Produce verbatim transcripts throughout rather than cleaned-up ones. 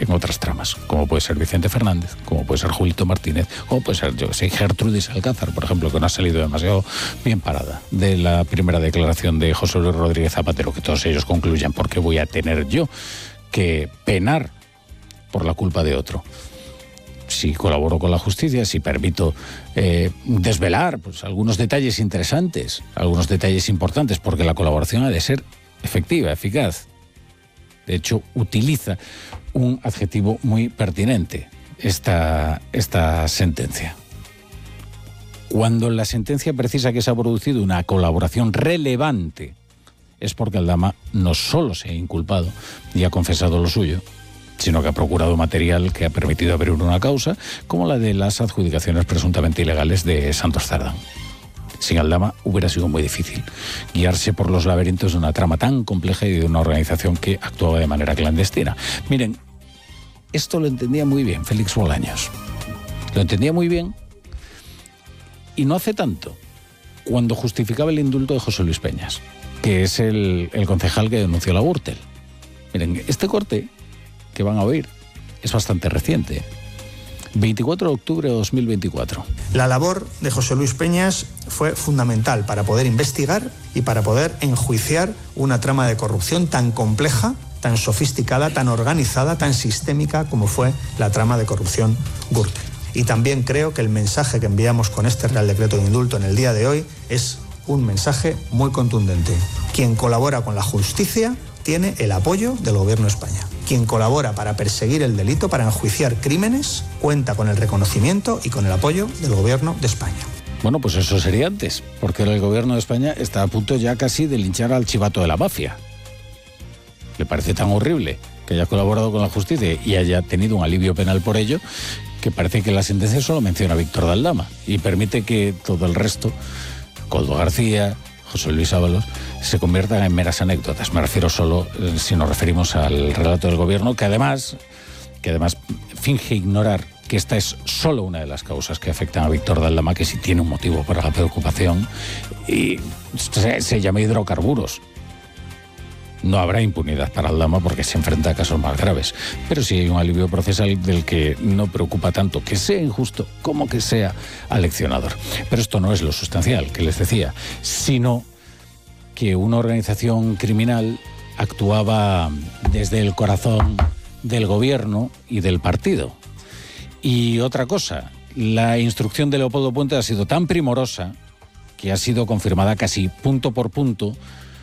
en otras tramas, como puede ser Vicente Fernández, como puede ser Julito Martínez, como puede ser, yo que sé, Gertrudis Alcázar, por ejemplo, que no ha salido demasiado bien parada de la primera declaración de José Luis Rodríguez Zapatero, que todos ellos concluyan: ¿por qué voy a tener yo que penar por la culpa de otro? Si colaboro con la justicia, si permito eh, desvelar pues, algunos detalles interesantes, algunos detalles importantes, porque la colaboración ha de ser efectiva, eficaz. De hecho, utiliza un adjetivo muy pertinente esta, esta sentencia. Cuando la sentencia precisa que se ha producido una colaboración relevante, es porque Aldama no solo se ha inculpado y ha confesado lo suyo, sino que ha procurado material que ha permitido abrir una causa, como la de las adjudicaciones presuntamente ilegales de Santos Cerdán. Sin Aldama hubiera sido muy difícil guiarse por los laberintos de una trama tan compleja y de una organización que actuaba de manera clandestina. Miren, esto lo entendía muy bien Félix Bolaños. Lo entendía muy bien, y no hace tanto, cuando justificaba el indulto de José Luis Peñas, que es el, el concejal que denunció la Gürtel. Miren, este corte que van a oír es bastante reciente. veinticuatro de octubre de dos mil veinticuatro. La labor de José Luis Peñas fue fundamental para poder investigar y para poder enjuiciar una trama de corrupción tan compleja, tan sofisticada, tan organizada, tan sistémica como fue la trama de corrupción Gürtel. Y también creo que el mensaje que enviamos con este Real Decreto de Indulto en el día de hoy es un mensaje muy contundente. Quien colabora con la justicia tiene el apoyo del Gobierno de España. Quien colabora para perseguir el delito, para enjuiciar crímenes, cuenta con el reconocimiento y con el apoyo del Gobierno de España. Bueno, pues eso sería antes, porque el Gobierno de España está a punto ya casi de linchar al chivato de la mafia. Le parece tan horrible que haya colaborado con la justicia y haya tenido un alivio penal por ello, que parece que la sentencia solo menciona a Víctor de Aldama y permite que todo el resto, Koldo García, José Luis Ábalos, se conviertan en meras anécdotas. Me refiero solo eh, si nos referimos al relato del gobierno, que además, que además finge ignorar que esta es solo una de las causas que afectan a Víctor de Aldama, que sí tiene un motivo para la preocupación, y se, se llama hidrocarburos. No habrá impunidad para Aldama porque se enfrenta a casos más graves, pero sí hay un alivio procesal del que no preocupa tanto que sea injusto como que sea aleccionador. Pero esto no es lo sustancial que les decía, sino que una organización criminal actuaba desde el corazón del gobierno y del partido. Y otra cosa, la instrucción de Leopoldo Puente ha sido tan primorosa que ha sido confirmada casi punto por punto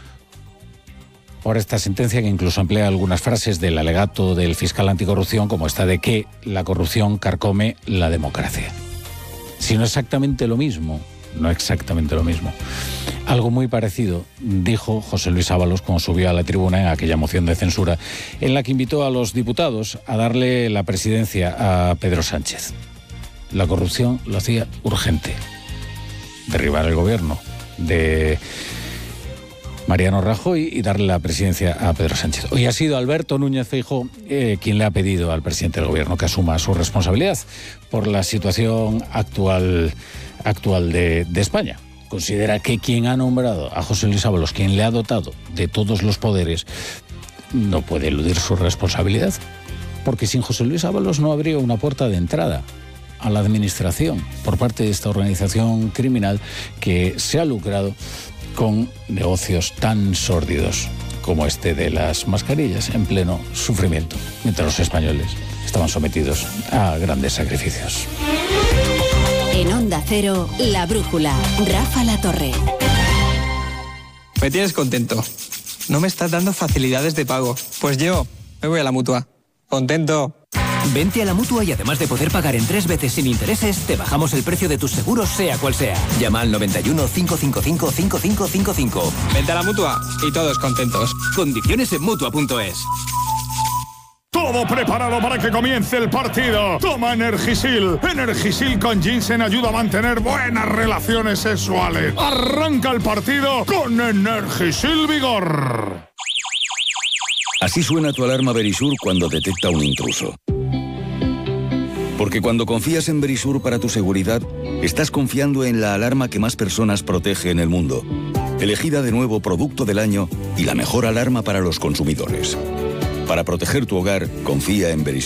por esta sentencia, que incluso emplea algunas frases del alegato del fiscal anticorrupción, como esta de que la corrupción carcome la democracia. Si no exactamente lo mismo, no exactamente lo mismo, algo muy parecido dijo José Luis Ábalos cuando subió a la tribuna en aquella moción de censura en la que invitó a los diputados a darle la presidencia a Pedro Sánchez. La corrupción lo hacía urgente. Derribar el gobierno de Mariano Rajoy y darle la presidencia a Pedro Sánchez. Hoy ha sido Alberto Núñez Feijóo eh, quien le ha pedido al presidente del gobierno que asuma su responsabilidad por la situación actual, actual de, de España. Considera que quien ha nombrado a José Luis Ábalos, quien le ha dotado de todos los poderes, no puede eludir su responsabilidad, porque sin José Luis Ábalos no habría una puerta de entrada a la administración por parte de esta organización criminal que se ha lucrado con negocios tan sórdidos como este de las mascarillas en pleno sufrimiento, mientras los españoles estaban sometidos a grandes sacrificios. En Onda Cero, La Brújula, Rafa La Torre. Me tienes contento. No me estás dando facilidades de pago. Pues yo me voy a la Mutua. Contento. Vente a la Mutua y además de poder pagar en tres veces sin intereses, te bajamos el precio de tus seguros sea cual sea. Llama al noventa y uno, cinco cinco cinco, cinco cinco cinco cinco. Vente a la Mutua y todos contentos. Condiciones en Mutua punto es. Todo preparado para que comience el partido. Toma Energisil. Energisil con ginseng ayuda a mantener buenas relaciones sexuales. Arranca el partido con Energisil Vigor. Así suena tu alarma Verisur cuando detecta un intruso. Porque cuando confías en Verisur para tu seguridad, estás confiando en la alarma que más personas protege en el mundo. Elegida de nuevo Producto del Año y la mejor alarma para los consumidores. Para proteger tu hogar, confía en Verisur.